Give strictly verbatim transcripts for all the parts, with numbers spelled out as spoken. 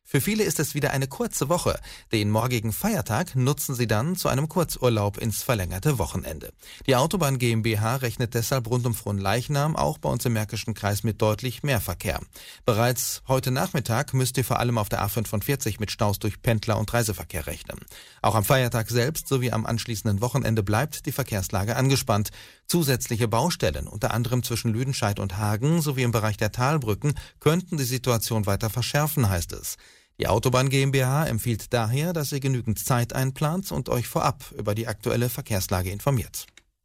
Für viele ist es wieder eine kurze Woche. Den morgigen Feiertag nutzen sie dann zu einem Kurzurlaub ins verlängerte Wochenende. Die Autobahn GmbH rechnet deshalb rund um Fronleichnam auch bei uns im Märkischen Kreis mit deutlich mehr Verkehr. Bereits heute Nachmittag müsst ihr vor allem auf der A fünfundvierzig mit Staus durch Pendler- und Reiseverkehr rechnen. Auch am Feiertag selbst sowie am anschließenden Wochenende bleibt die Verkehrslage angespannt. Zusätzliche Baustellen, unter anderem zwischen Lüdenscheid und Hagen sowie im Bereich der Talbrücken, könnten die Situation weiter verschärfen, heißt es. Die Autobahn GmbH empfiehlt daher, dass ihr genügend Zeit einplant und euch vorab über die aktuelle Verkehrslage informiert.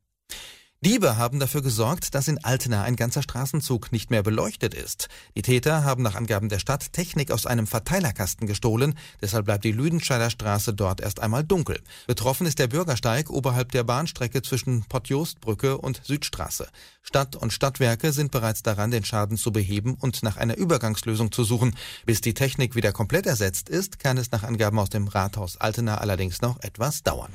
Diebe haben dafür gesorgt, dass in Altena ein ganzer Straßenzug nicht mehr beleuchtet ist. Die Täter haben nach Angaben der Stadt Technik aus einem Verteilerkasten gestohlen. Deshalb bleibt die Lüdenscheider Straße dort erst einmal dunkel. Betroffen ist der Bürgersteig oberhalb der Bahnstrecke zwischen Pott-Jost-Brücke und Südstraße. Stadt und Stadtwerke sind bereits daran, den Schaden zu beheben und nach einer Übergangslösung zu suchen. Bis die Technik wieder komplett ersetzt ist, kann es nach Angaben aus dem Rathaus Altena allerdings noch etwas dauern.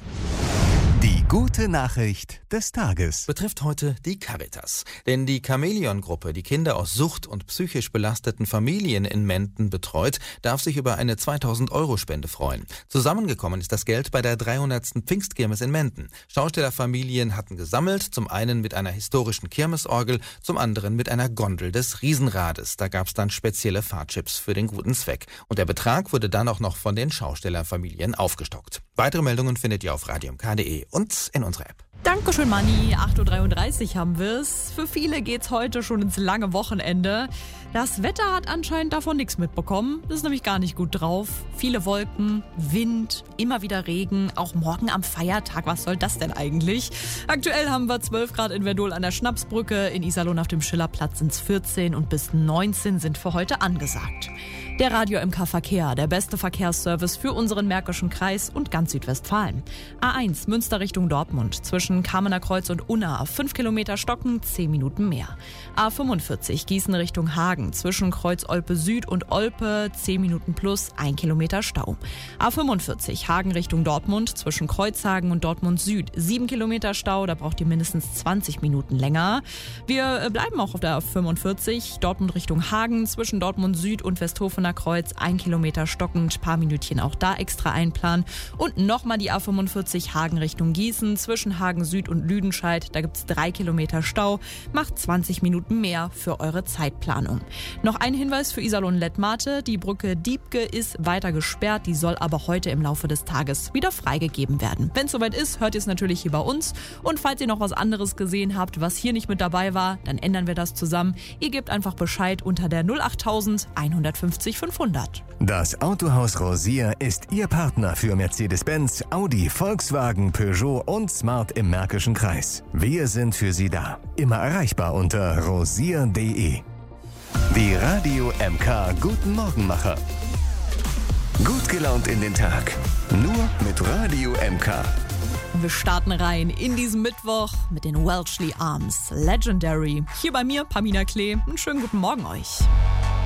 Die gute Nachricht des Tages betrifft heute die Caritas. Denn die Chamäleon-Gruppe, die Kinder aus sucht- und psychisch belasteten Familien in Menden betreut, darf sich über eine zweitausend-Euro-Spende freuen. Zusammengekommen ist das Geld bei der dreihundertsten Pfingstkirmes in Menden. Schaustellerfamilien hatten gesammelt, zum einen mit einer historischen Kirmesorgel, zum anderen mit einer Gondel des Riesenrades. Da gab es dann spezielle Fahrchips für den guten Zweck. Und der Betrag wurde dann auch noch von den Schaustellerfamilien aufgestockt. Weitere Meldungen findet ihr auf radio m k punkt d e und in unserer App. Dankeschön, Manni. acht Uhr dreiunddreißig haben wir's. Für viele geht's heute schon ins lange Wochenende. Das Wetter hat anscheinend davon nichts mitbekommen. Das ist nämlich gar nicht gut drauf. Viele Wolken, Wind, immer wieder Regen. Auch morgen am Feiertag. Was soll das denn eigentlich? Aktuell haben wir zwölf Grad in Verdol an der Schnapsbrücke. In Iserlohn auf dem Schillerplatz sind's vierzehn und bis neunzehn sind für heute angesagt. Der Radio M K Verkehr, der beste Verkehrsservice für unseren Märkischen Kreis und ganz Südwestfalen. A eins Münster Richtung Dortmund, zwischen Kamener Kreuz und Unna, fünf Kilometer stocken, zehn Minuten mehr. A fünfundvierzig Gießen Richtung Hagen, zwischen Kreuz Olpe Süd und Olpe, zehn Minuten plus, ein Kilometer Stau. A fünfundvierzig Hagen Richtung Dortmund, zwischen Kreuzhagen und Dortmund Süd, sieben Kilometer Stau, da braucht ihr mindestens zwanzig Minuten länger. Wir bleiben auch auf der A fünfundvierzig, Dortmund Richtung Hagen, zwischen Dortmund Süd und Westhofener Kreuz, ein Kilometer stockend, paar Minütchen auch da extra einplanen. Und nochmal die A fünfundvierzig Hagen Richtung Gießen, zwischen Hagen Süd und Lüdenscheid, da gibt's drei Kilometer Stau, macht zwanzig Minuten mehr für eure Zeitplanung. Noch ein Hinweis für Iserlohn-Lettmate, die Brücke Diebke ist weiter gesperrt, die soll aber heute im Laufe des Tages wieder freigegeben werden. Wenn es soweit ist, hört ihr es natürlich hier bei uns. Und falls ihr noch was anderes gesehen habt, was hier nicht mit dabei war, dann ändern wir das zusammen. Ihr gebt einfach Bescheid unter der null achttausend einhundertfünfzig fünfhundert. Das Autohaus Rosier ist Ihr Partner für Mercedes-Benz, Audi, Volkswagen, Peugeot und Smart im Märkischen Kreis. Wir sind für Sie da. Immer erreichbar unter rosier punkt d e. Die Radio M K Guten Morgenmacher. Gut gelaunt in den Tag. Nur mit Radio M K. Wir starten rein in diesen Mittwoch mit den Welchley Arms. Legendary. Hier bei mir, Pamina Klee. Einen schönen guten Morgen euch.